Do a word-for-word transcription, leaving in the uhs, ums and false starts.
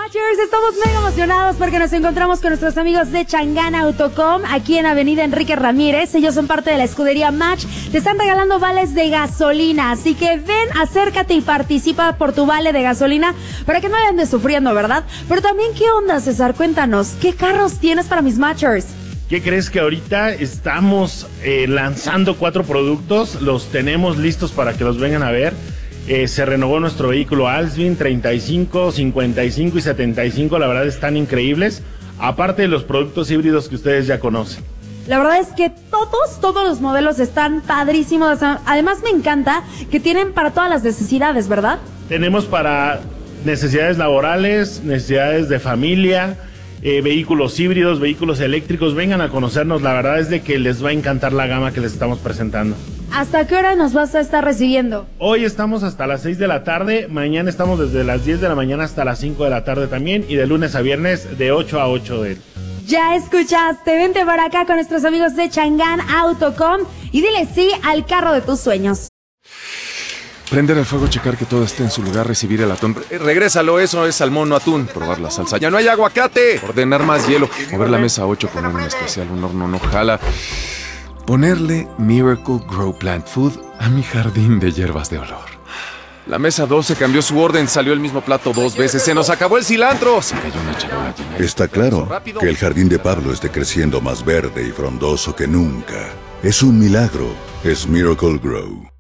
Matchers, estamos mega emocionados porque nos encontramos con nuestros amigos de Chang'an Autocom aquí en Avenida Enrique Ramírez. Ellos son parte de la escudería Match. Te están regalando vales de gasolina, así que ven, acércate y participa por tu vale de gasolina para que no le andes sufriendo, ¿verdad? Pero también, ¿qué onda, César? Cuéntanos, ¿qué carros tienes para mis Matchers? ¿Qué crees? Que ahorita estamos eh, lanzando cuatro productos, los tenemos listos para que los vengan a ver. Eh, se renovó nuestro vehículo Alsvin treinta y cinco, cincuenta y cinco y setenta y cinco, la verdad están increíbles, aparte de los productos híbridos que ustedes ya conocen. La verdad es que todos, todos los modelos están padrísimos. Además me encanta que tienen para todas las necesidades, ¿verdad? Tenemos para necesidades laborales, necesidades de familia, eh, vehículos híbridos, vehículos eléctricos. Vengan a conocernos, la verdad es de que les va a encantar la gama que les estamos presentando. ¿Hasta qué hora nos vas a estar recibiendo? Hoy estamos hasta las seis de la tarde, mañana estamos desde las diez de la mañana hasta las cinco de la tarde también, y de lunes a viernes de ocho a ocho de... Ya escuchaste, vente para acá con nuestros amigos de Chang'an Autocom y dile sí al carro de tus sueños. Prender el fuego, checar que todo esté en su lugar, recibir el atún. Eh, regrésalo, eso es salmón, no atún. Probar la salsa. ¡Ya no hay aguacate! Ordenar más hielo. Mover la mesa a ocho, poner un especial, un horno no jala. Ponerle Miracle Grow Plant Food a mi jardín de hierbas de olor. La mesa doce cambió su orden, salió el mismo plato dos veces. ¡Se nos acabó el cilantro! Se cayó una charola llena. Está claro que el jardín de Pablo esté creciendo más verde y frondoso que nunca. Es un milagro. Es Miracle Grow.